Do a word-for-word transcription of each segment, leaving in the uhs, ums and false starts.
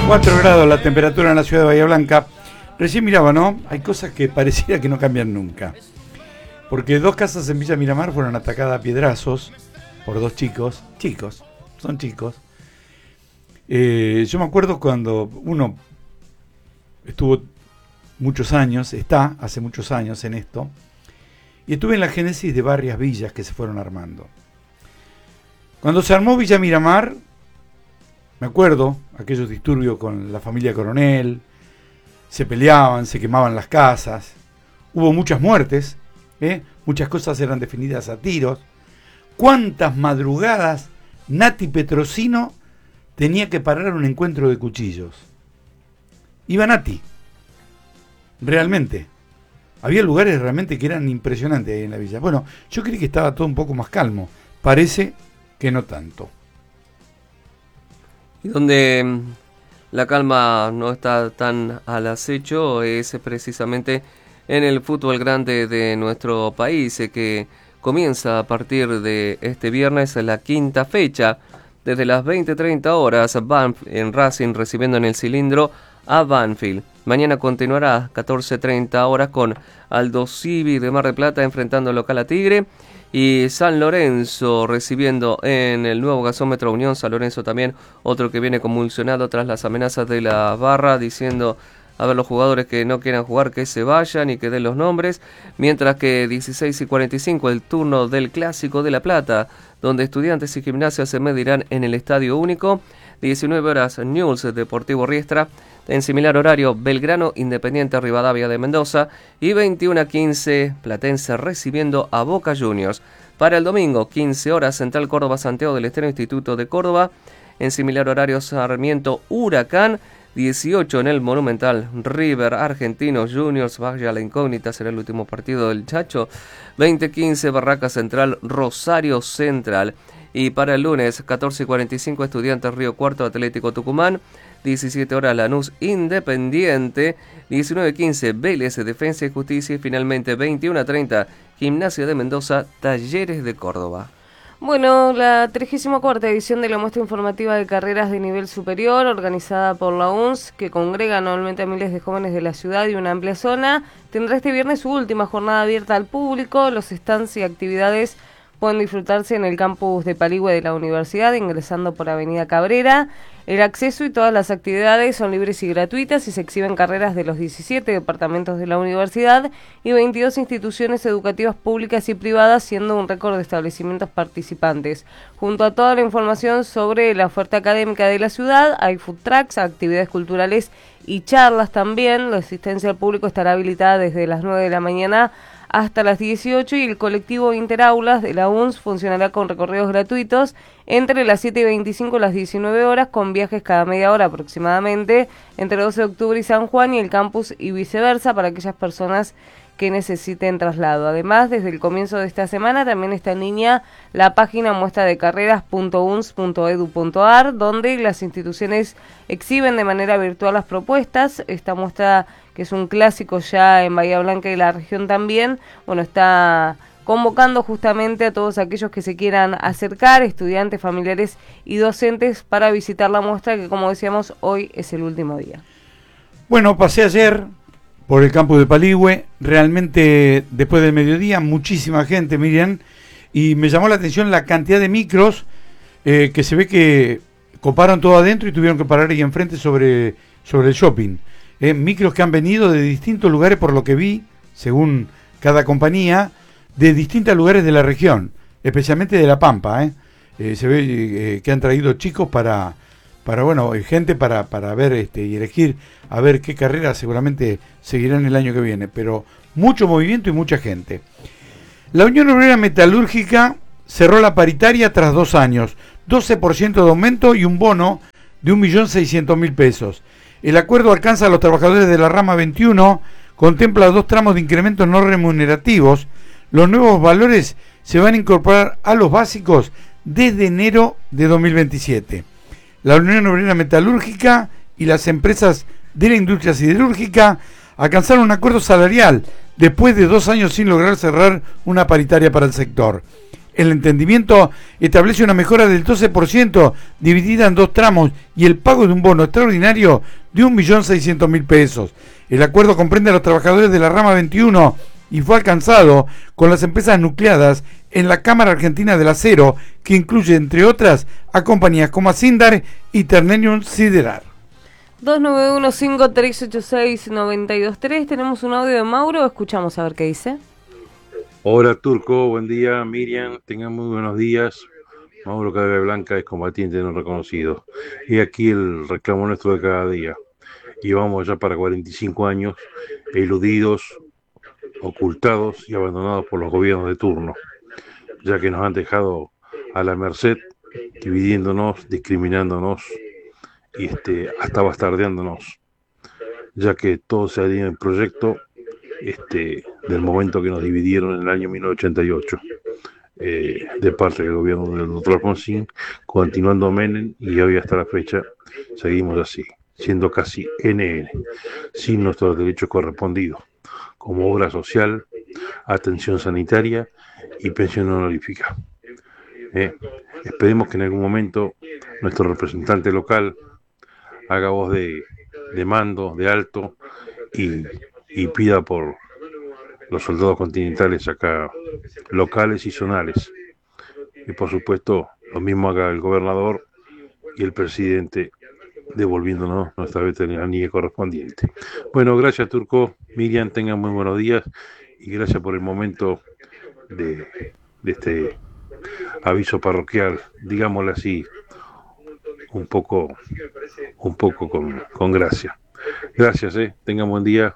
cuatro grados la temperatura en la ciudad de Bahía Blanca. Recién miraba, ¿no? Hay cosas que pareciera que no cambian nunca. Porque dos casas en Villa Miramar fueron atacadas a piedrazos por dos chicos. Chicos, son chicos. Eh, yo me acuerdo cuando uno estuvo muchos años, está hace muchos años en esto, y estuve en la génesis de varias villas que se fueron armando. Cuando se armó Villa Miramar, me acuerdo, aquellos disturbios con la familia Coronel, se peleaban, se quemaban las casas, hubo muchas muertes, ¿eh? Muchas cosas eran definidas a tiros. ¿Cuántas madrugadas Nati Petrosino tenía que parar un encuentro de cuchillos? Iba Nati, realmente. Había lugares realmente que eran impresionantes ahí en la villa. Bueno, yo creí que estaba todo un poco más calmo. Parece que no tanto. Y donde la calma no está tan al acecho es precisamente en el fútbol grande de nuestro país, que comienza a partir de este viernes la quinta fecha. Desde las veinte treinta horas, Banfield en Racing recibiendo en el cilindro a Banfield. Mañana continuará a catorce treinta horas con Aldo Civi de Mar del Plata enfrentando al local a Tigre. Y San Lorenzo recibiendo en el nuevo gasómetro Unión San Lorenzo también, otro que viene convulsionado tras las amenazas de la barra, diciendo a ver los jugadores que no quieran jugar que se vayan y que den los nombres. Mientras que dieciséis y cuarenta y cinco el turno del Clásico de La Plata, donde Estudiantes y Gimnasia se medirán en el Estadio Único. diecinueve horas Newell's Deportivo Riestra. En similar horario, Belgrano Independiente Rivadavia de Mendoza. Y veintiuno a quince, Platense recibiendo a Boca Juniors. Para el domingo, quince horas, Central Córdoba Santiago del Estero Instituto de Córdoba. En similar horario, Sarmiento Huracán. dieciocho en el Monumental, River Argentinos Juniors. Vaya la incógnita, será el último partido del Chacho. veinte quince, Barraca Central Rosario Central. Y para el lunes, catorce y cuarenta y cinco, Estudiantes Río Cuarto Atlético Tucumán. diecisiete horas, Lanús Independiente. diecinueve quince, Vélez Defensa y Justicia. Y finalmente, veintiuno a treinta, Gimnasia de Mendoza, Talleres de Córdoba. Bueno, la trigésima cuarta edición de la muestra informativa de carreras de nivel superior, organizada por la U N S, que congrega anualmente a miles de jóvenes de la ciudad y una amplia zona, tendrá este viernes su última jornada abierta al público. Los stands y actividades pueden disfrutarse en el campus de Paligüe de la universidad, ingresando por Avenida Cabrera. El acceso y todas las actividades son libres y gratuitas y se exhiben carreras de los diecisiete departamentos de la universidad y veintidós instituciones educativas públicas y privadas, siendo un récord de establecimientos participantes. Junto a toda la información sobre la oferta académica de la ciudad, hay food trucks, actividades culturales y charlas también. La asistencia al público estará habilitada desde las nueve de la mañana hasta las dieciocho y el colectivo Interaulas de la U N S funcionará con recorridos gratuitos entre las siete y veinticinco y las diecinueve horas, con viajes cada media hora aproximadamente entre doce de octubre y San Juan y el campus y viceversa para aquellas personas que necesiten traslado. Además, desde el comienzo de esta semana también está en línea la página muestra de carreras punto u n s punto e d u punto a r, donde las instituciones exhiben de manera virtual las propuestas. Esta muestra, que es un clásico ya en Bahía Blanca y la región también, bueno, está convocando justamente a todos aquellos que se quieran acercar, estudiantes, familiares y docentes, para visitar la muestra, que como decíamos, hoy es el último día. Bueno, pasé ayer por el campus de Paligüe, realmente después del mediodía, muchísima gente, Miriam, y me llamó la atención la cantidad de micros eh, que se ve que coparon todo adentro y tuvieron que parar ahí enfrente sobre, sobre el shopping. Eh, micros que han venido de distintos lugares, por lo que vi, según cada compañía, de distintos lugares de la región, especialmente de La Pampa. Eh. Eh, se ve eh, que han traído chicos para, para bueno, gente para, para ver este y elegir a ver qué carreras seguramente seguirán el año que viene, pero mucho movimiento y mucha gente. La Unión Obrera Metalúrgica cerró la paritaria tras dos años, doce por ciento de aumento y un bono de un millón seiscientos mil pesos. El acuerdo alcanza a los trabajadores de la rama veintiuno, contempla dos tramos de incrementos no remunerativos. Los nuevos valores se van a incorporar a los básicos desde enero de dos mil veintisiete. La Unión Obrera Metalúrgica y las empresas de la industria siderúrgica alcanzaron un acuerdo salarial después de dos años sin lograr cerrar una paritaria para el sector. El entendimiento establece una mejora del doce por ciento dividida en dos tramos y el pago de un bono extraordinario de un millón seiscientos mil pesos. El acuerdo comprende a los trabajadores de la rama veintiuno y fue alcanzado con las empresas nucleadas en la Cámara Argentina del Acero, que incluye, entre otras, a compañías como Asindar y Ternenium Siderar. dos nueve uno cinco tres ocho seis nueve dos tres. Tenemos un audio de Mauro, escuchamos a ver qué dice. Hola Turco, buen día. Miriam, tengan muy buenos días. Mauro Cadera Blanca es combatiente no reconocido. Y aquí el reclamo nuestro de cada día. Y vamos ya para cuarenta y cinco años eludidos, ocultados y abandonados por los gobiernos de turno, ya que nos han dejado a la merced, dividiéndonos, discriminándonos y este, hasta bastardeándonos, ya que todo se haría en el proyecto este, del momento que nos dividieron en el año mil novecientos ochenta y ocho, eh, de parte del gobierno del doctor Alfonsín, continuando Menem, y hoy hasta la fecha seguimos así, siendo casi N N, sin nuestros derechos correspondidos, como obra social, atención sanitaria y pensión honorífica. Eh, esperemos que en algún momento nuestro representante local haga voz de, de mando, de alto, y, y pida por los soldados continentales acá, locales y zonales. Y por supuesto, lo mismo haga el gobernador y el presidente, devolviéndonos nuestra veteranía correspondiente. Bueno, gracias Turco. Miriam, tengan muy buenos días y gracias por el momento de, de este aviso parroquial, digámoslo así, un poco, un poco con, con gracia. Gracias, eh. Tengan buen día.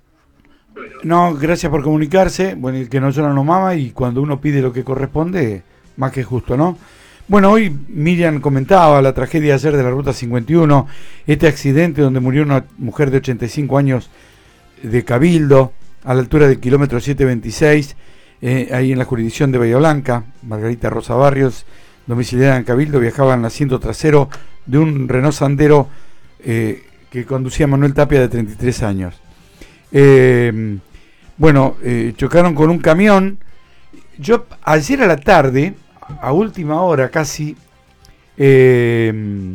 No, gracias por comunicarse. Bueno, el que no llora no mama, y cuando uno pide lo que corresponde, más que justo, ¿no? Bueno, hoy Miriam comentaba la tragedia de ayer de la Ruta cincuenta y uno, este accidente donde murió una mujer de ochenta y cinco años de Cabildo, a la altura del kilómetro setecientos veintiséis, eh, ahí en la jurisdicción de Bahía Blanca. Margarita Rosa Barrios, domiciliada en Cabildo, viajaba en el asiento trasero de un Renault Sandero eh, que conducía Manuel Tapia, de treinta y tres años. Eh, bueno, eh, chocaron con un camión. Yo ayer a la tarde, a última hora casi, eh,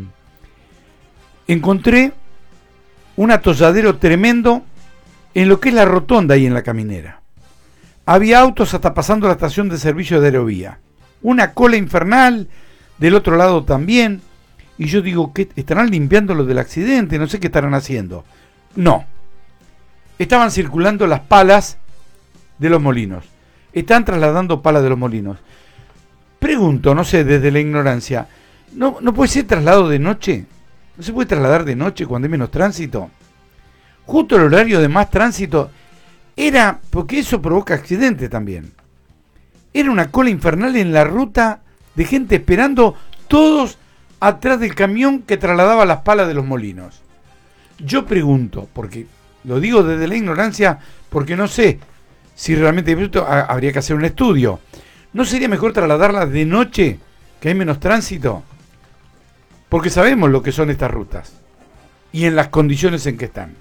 encontré un atolladero tremendo en lo que es la rotonda ahí en La Caminera. Había autos hasta pasando la estación de servicio de Aerovía. Una cola infernal, del otro lado también. Y yo digo, ¿qué estarán limpiando lo del accidente? No sé qué estarán haciendo. No. Estaban circulando las palas de los molinos. Están trasladando palas de los molinos. Pregunto, no sé, desde la ignorancia, ¿no, no puede ser traslado de noche? ¿No se puede trasladar de noche cuando hay menos tránsito? Justo el horario de más tránsito era, porque eso provoca accidentes también. Era una cola infernal en la ruta de gente esperando, todos atrás del camión que trasladaba las palas de los molinos. Yo pregunto, porque lo digo desde la ignorancia, porque no sé si realmente habría que hacer un estudio. ¿No sería mejor trasladarlas de noche, que hay menos tránsito? Porque sabemos lo que son estas rutas y en las condiciones en que están.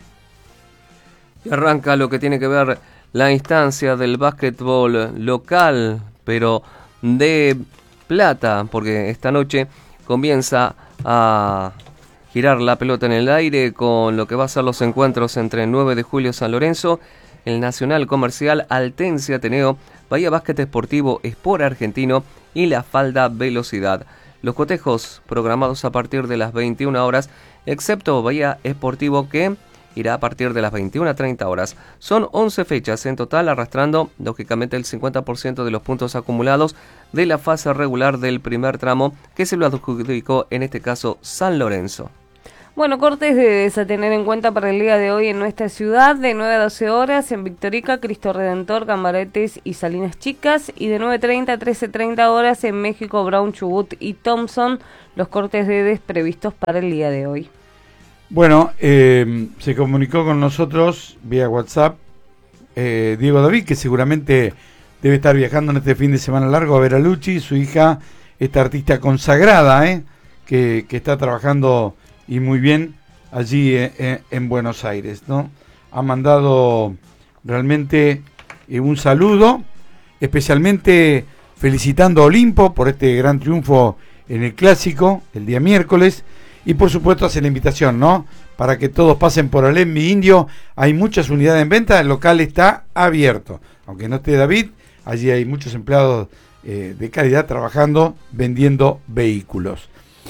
Y arranca lo que tiene que ver la instancia del básquetbol local, pero de plata, porque esta noche comienza a girar la pelota en el aire con lo que va a ser los encuentros entre el nueve de julio San Lorenzo, el Nacional Comercial Altense Ateneo, Bahía Básquet Esportivo Sport Argentino y la Falda Velocidad. Los cotejos programados a partir de las veintiuna horas, excepto Bahía Esportivo, que irá a partir de las veintiuna treinta horas. Son once fechas en total, arrastrando lógicamente el cincuenta por ciento de los puntos acumulados de la fase regular del primer tramo, que se lo adjudicó en este caso San Lorenzo. Bueno, cortes a tener en cuenta para el día de hoy en nuestra ciudad, de nueve a doce horas en Victorica, Cristo Redentor, Camaretes y Salinas Chicas, y de nueve treinta a trece treinta horas en México, Brown, Chubut y Thompson, los cortes de D E S previstos para el día de hoy. Bueno, eh, se comunicó con nosotros vía WhatsApp eh, Diego David, que seguramente debe estar viajando en este fin de semana largo a ver a Luchi, su hija, esta artista consagrada, eh, que, que está trabajando y muy bien allí eh, en Buenos Aires, ¿no? Ha mandado realmente eh, un saludo, especialmente felicitando a Olimpo por este gran triunfo en el Clásico, el día miércoles, y por supuesto hace la invitación, ¿no? Para que todos pasen por Alembi Indio, hay muchas unidades en venta, el local está abierto, aunque no esté David, allí hay muchos empleados eh, de calidad trabajando, vendiendo vehículos.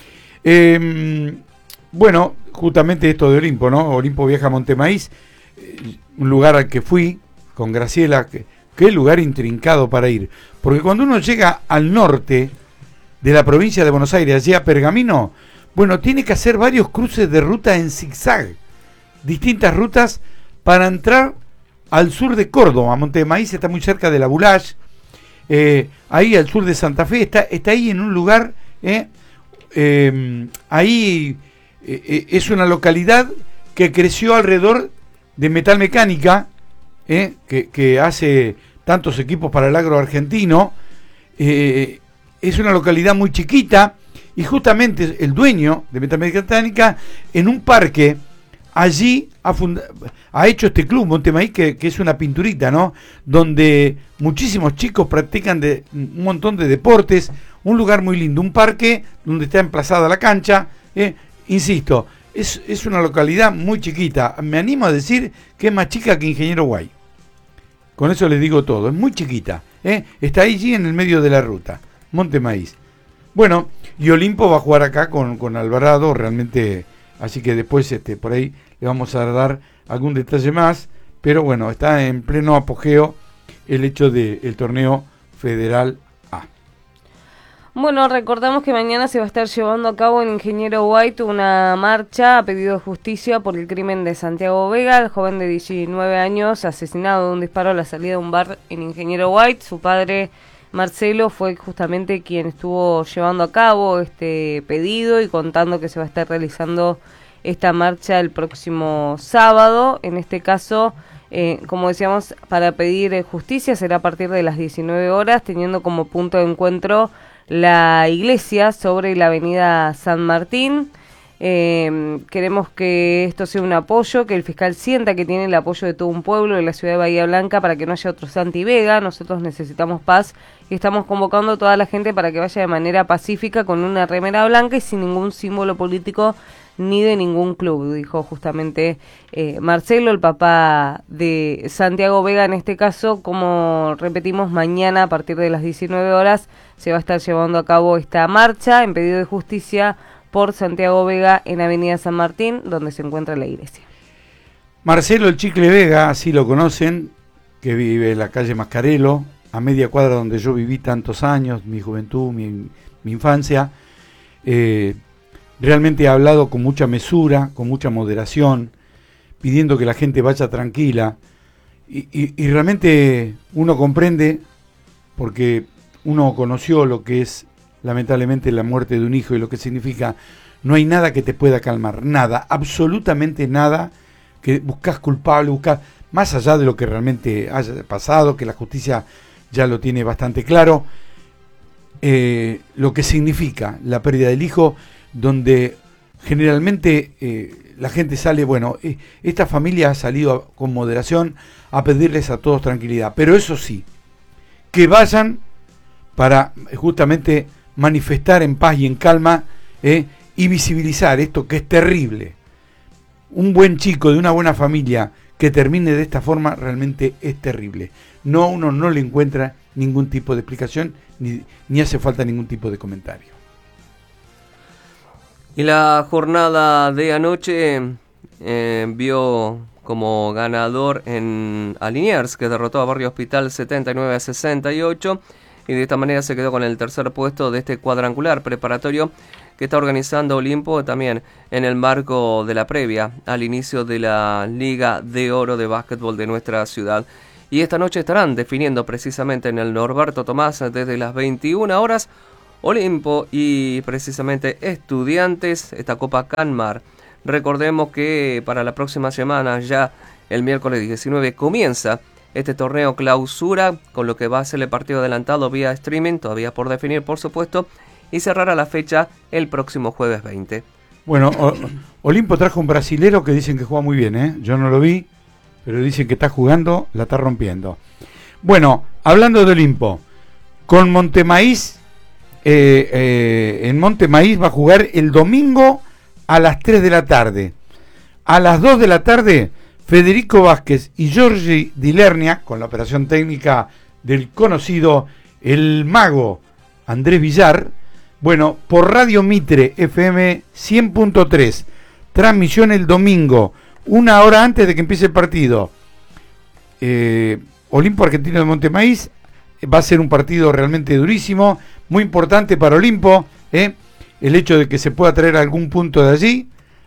Eh, bueno, justamente esto de Olimpo, ¿no? Olimpo viaja a Montemaíz, eh, un lugar al que fui con Graciela, que, qué lugar intrincado para ir, porque cuando uno llega al norte de la provincia de Buenos Aires, allí a Pergamino, bueno, tiene que hacer varios cruces de ruta en zigzag, distintas rutas para entrar al sur de Córdoba. Montemaíz está muy cerca de la Bulache, eh, ahí al sur de Santa Fe, está, está ahí en un lugar, eh, eh, ahí eh, es una localidad que creció alrededor de Metalmecánica, eh, que, que hace tantos equipos para el agro argentino. eh, es una localidad muy chiquita, y justamente el dueño de Metalmecánica, en un parque, allí ha, funda- ha hecho este club, Montemaíz, que, que es una pinturita, ¿no? Donde muchísimos chicos practican de, un montón de deportes, un lugar muy lindo, un parque donde está emplazada la cancha, eh, insisto, es, es una localidad muy chiquita, me animo a decir que es más chica que Ingeniero Guay, con eso les digo todo, es muy chiquita, eh, está allí en el medio de la ruta, Montemaíz. Bueno, y Olimpo va a jugar acá con, con Alvarado, realmente, así que después este, por ahí le vamos a dar algún detalle más, pero bueno, está en pleno apogeo el hecho del torneo federal A. Bueno, recordamos que mañana se va a estar llevando a cabo en Ingeniero White una marcha a pedido de justicia por el crimen de Santiago Vega, el joven de diecinueve años asesinado de un disparo a la salida de un bar en Ingeniero White. Su padre, Marcelo, fue justamente quien estuvo llevando a cabo este pedido y contando que se va a estar realizando esta marcha el próximo sábado. En este caso, eh, como decíamos, para pedir eh, justicia será a partir de las diecinueve horas, teniendo como punto de encuentro la iglesia sobre la avenida San Martín. Eh, queremos que esto sea un apoyo, que el fiscal sienta que tiene el apoyo de todo un pueblo de la ciudad de Bahía Blanca para que no haya otro Santi Vega. Nosotros necesitamos paz y estamos convocando a toda la gente para que vaya de manera pacífica con una remera blanca y sin ningún símbolo político ni de ningún club, dijo justamente eh, Marcelo, el papá de Santiago Vega en este caso. Como repetimos, mañana a partir de las diecinueve horas se va a estar llevando a cabo esta marcha en pedido de justicia por Santiago Vega en Avenida San Martín, donde se encuentra la iglesia. Marcelo el Chicle Vega, así lo conocen, que vive en la calle Mascarelo, a media cuadra donde yo viví tantos años, mi juventud, mi, mi infancia. Eh, realmente ha hablado con mucha mesura, con mucha moderación, pidiendo que la gente vaya tranquila. Y, y, y realmente uno comprende, porque uno conoció lo que es lamentablemente la muerte de un hijo y lo que significa. No hay nada que te pueda calmar, nada, absolutamente nada, que buscas culpable, buscas, más allá de lo que realmente haya pasado, que la justicia ya lo tiene bastante claro, eh, lo que significa la pérdida del hijo, donde generalmente eh, la gente sale, bueno, eh, esta familia ha salido a, con moderación a pedirles a todos tranquilidad, pero eso sí, que vayan para justamente manifestar en paz y en calma, eh, y visibilizar esto que es terrible. Un buen chico de una buena familia que termine de esta forma realmente es terrible. No, uno no le encuentra ningún tipo de explicación ni, ni hace falta ningún tipo de comentario. Y la jornada de anoche eh, vio como ganador en a Liniers, que derrotó a Barrio Hospital setenta y nueve a sesenta y ocho, y de esta manera se quedó con el tercer puesto de este cuadrangular preparatorio que está organizando Olimpo, también en el marco de la previa al inicio de la Liga de Oro de Básquetbol de nuestra ciudad. Y esta noche estarán definiendo precisamente en el Norberto Tomás desde las veintiuna horas Olimpo y precisamente Estudiantes, esta Copa Canmar. Recordemos que para la próxima semana, ya el miércoles diecinueve, comienza este torneo clausura, con lo que va a ser el partido adelantado vía streaming, todavía por definir por supuesto, y cerrará la fecha el próximo jueves veinte. Bueno, o, Olimpo trajo un brasilero que dicen que juega muy bien, ¿eh? Yo no lo vi, pero dicen que está jugando, la está rompiendo. Bueno, hablando de Olimpo, con Montemaíz. Eh, eh, en Montemaíz va a jugar el domingo a las tres de la tarde. A las dos de la tarde, Federico Vázquez y Giorgi Di Lernia, con la operación técnica del conocido el mago Andrés Villar. Bueno, por Radio Mitre F M cien punto tres, transmisión el domingo, una hora antes de que empiece el partido. eh, Olimpo Argentino de Montemaíz. Va a ser un partido realmente durísimo, muy importante para Olimpo, ¿eh? el hecho de que se pueda traer algún punto de allí.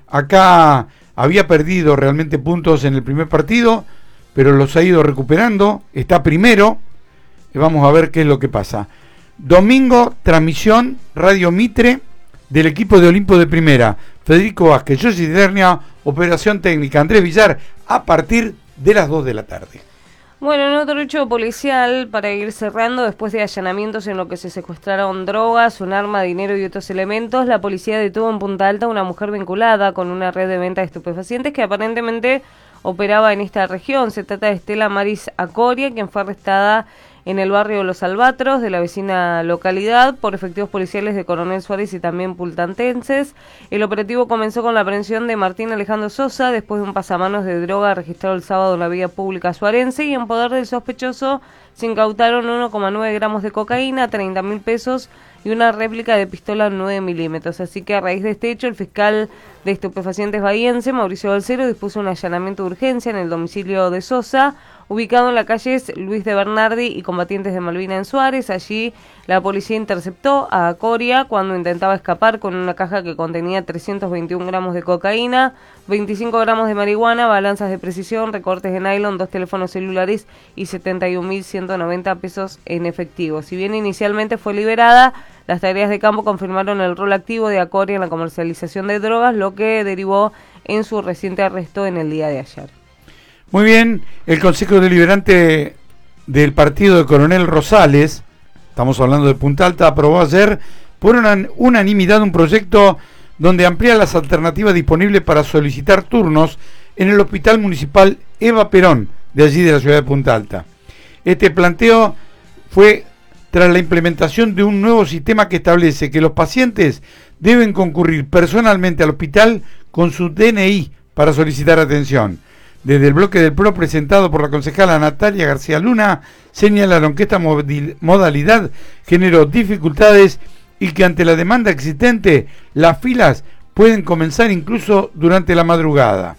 Acá había perdido realmente puntos en el primer partido, pero los ha ido recuperando, está primero, y vamos a ver qué es lo que pasa. Domingo, transmisión Radio Mitre del equipo de Olimpo de Primera, Federico Vázquez, Giorgi Di Lernia, operación técnica Andrés Villar, a partir de las dos de la tarde. Bueno, en otro hecho policial, para ir cerrando, después de allanamientos en lo que se secuestraron drogas, un arma, dinero y otros elementos, la policía detuvo en Punta Alta a una mujer vinculada con una red de venta de estupefacientes que aparentemente operaba en esta región. Se trata de Estela Maris Acoria, quien fue arrestada en el barrio Los Albatros de la vecina localidad por efectivos policiales de Coronel Suárez y también pultantenses. El operativo comenzó con la aprehensión de Martín Alejandro Sosa después de un pasamanos de droga registrado el sábado en la vía pública suarense, y en poder del sospechoso se incautaron uno coma nueve gramos de cocaína, treinta mil pesos y una réplica de pistola nueve milímetros. Así que a raíz de este hecho, el fiscal de estupefacientes bahiense, Mauricio Balcero, dispuso un allanamiento de urgencia en el domicilio de Sosa, ubicado en la calle Luis de Bernardi y Combatientes de Malvina en Suárez. Allí la policía interceptó a Acoria cuando intentaba escapar con una caja que contenía trescientos veintiún gramos de cocaína, veinticinco gramos de marihuana, balanzas de precisión, recortes de nylon, dos teléfonos celulares y setenta y un mil ciento noventa pesos en efectivo. Si bien inicialmente fue liberada, las tareas de campo confirmaron el rol activo de Acoria en la comercialización de drogas, lo que derivó en su reciente arresto en el día de ayer. Muy bien, el Consejo Deliberante del partido de Coronel Rosales, estamos hablando de Punta Alta, aprobó ayer por una unanimidad un proyecto donde amplía las alternativas disponibles para solicitar turnos en el Hospital Municipal Eva Perón, de allí de la ciudad de Punta Alta. Este planteo fue tras la implementación de un nuevo sistema que establece que los pacientes deben concurrir personalmente al hospital con su D N I para solicitar atención. Desde el bloque del P R O presentado por la concejala Natalia García Luna, señalaron que esta modalidad generó dificultades y que ante la demanda existente, las filas pueden comenzar incluso durante la madrugada.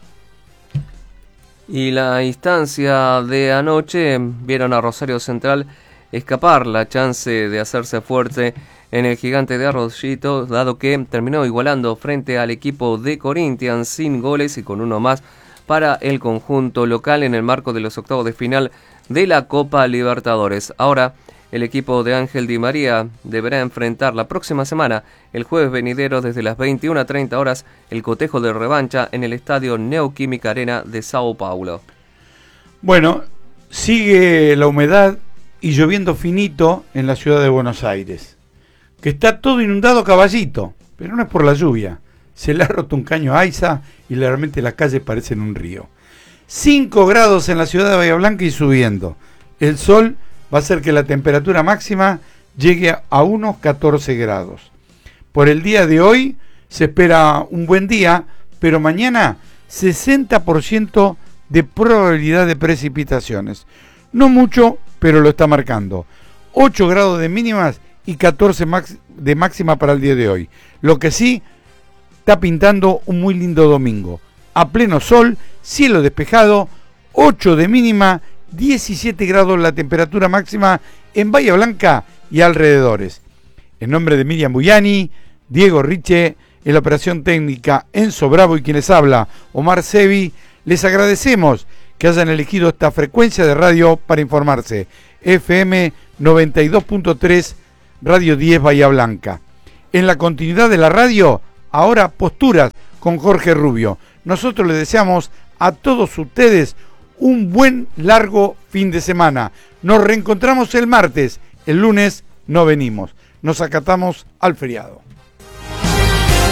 Y la instancia de anoche vieron a Rosario Central escapar la chance de hacerse fuerte en el Gigante de Arroyito, dado que terminó igualando frente al equipo de Corinthians sin goles y con uno más para el conjunto local en el marco de los octavos de final de la Copa Libertadores. Ahora, el equipo de Ángel Di María deberá enfrentar la próxima semana, el jueves venidero desde las veintiuna treinta horas, el cotejo de revancha en el estadio Neoquímica Arena de Sao Paulo. Bueno, sigue la humedad y lloviendo finito en la ciudad de Buenos Aires, que está todo inundado Caballito, pero no es por la lluvia. Se le ha roto un caño a Aiza y realmente las calles parecen un río. cinco grados en la ciudad de Bahía Blanca y subiendo. El sol va a hacer que la temperatura máxima llegue a unos catorce grados. Por el día de hoy se espera un buen día, pero mañana sesenta por ciento de probabilidad de precipitaciones. No mucho, pero lo está marcando. ocho grados de mínimas y catorce max de máxima para el día de hoy. Lo que sí, está pintando un muy lindo domingo. A pleno sol, cielo despejado, ocho de mínima, diecisiete grados la temperatura máxima en Bahía Blanca y alrededores. En nombre de Miriam Buyani, Diego Riche, en la operación técnica Enzo Bravo y quien les habla, Omar Sevi, les agradecemos que hayan elegido esta frecuencia de radio para informarse. F M noventa y dos punto tres, Radio diez Bahía Blanca. En la continuidad de la radio, ahora Posturas con Jorge Rubio. Nosotros les deseamos a todos ustedes un buen largo fin de semana. Nos reencontramos el martes, el lunes no venimos. Nos acatamos al feriado.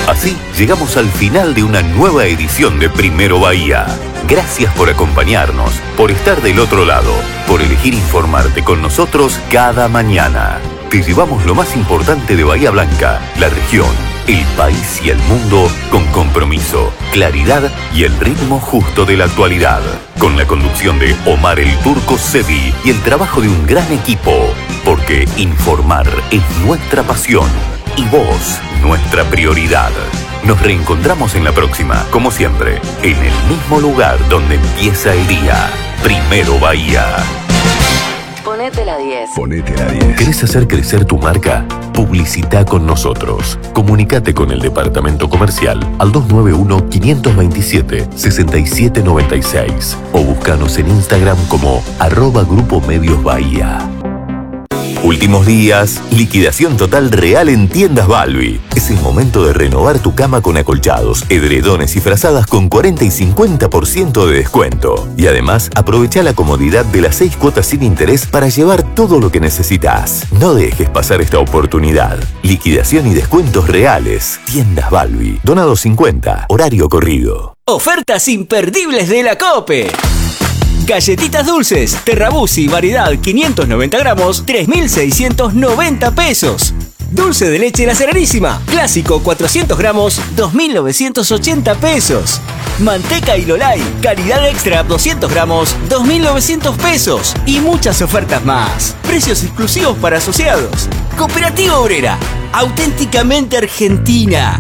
Así llegamos al final de una nueva edición de Primero Bahía. Gracias por acompañarnos, por estar del otro lado, por elegir informarte con nosotros cada mañana. Te llevamos lo más importante de Bahía Blanca, la región, el país y el mundo con compromiso, claridad y el ritmo justo de la actualidad. Con la conducción de Omar el Turco Sevi y el trabajo de un gran equipo. Porque informar es nuestra pasión y vos, nuestra prioridad. Nos reencontramos en la próxima, como siempre, en el mismo lugar donde empieza el día. Primero Bahía. Ponete la diez. Ponete la diez. ¿Querés hacer crecer tu marca? Publicita con nosotros. Comunicate con el departamento comercial al dos nueve uno, cinco dos siete, seis siete nueve seis o búscanos en Instagram como arroba Grupo Medios Bahía. Últimos días, liquidación total real en Tiendas Balbi. Es el momento de renovar tu cama con acolchados, edredones y frazadas con cuarenta y cincuenta por ciento de descuento. Y además, aprovecha la comodidad de las seis cuotas sin interés para llevar todo lo que necesitas. No dejes pasar esta oportunidad. Liquidación y descuentos reales. Tiendas Balbi. Donado cincuenta. Horario corrido. Ofertas imperdibles de la COPE. Galletitas dulces, Terrabusi, variedad quinientos noventa gramos, tres mil seiscientos noventa pesos. Dulce de leche La Serenísima, clásico cuatrocientos gramos, dos mil novecientos ochenta pesos. Manteca y Lolay, calidad extra doscientos gramos, dos mil novecientos pesos. Y muchas ofertas más. Precios exclusivos para asociados. Cooperativa Obrera, auténticamente argentina.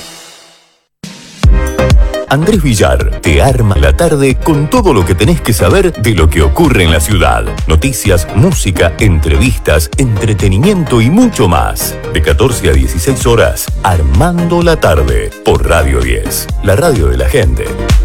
Andrés Villar te arma la tarde con todo lo que tenés que saber de lo que ocurre en la ciudad. Noticias, música, entrevistas, entretenimiento y mucho más. De catorce a dieciséis horas, Armando la tarde por Radio diez, la radio de la gente.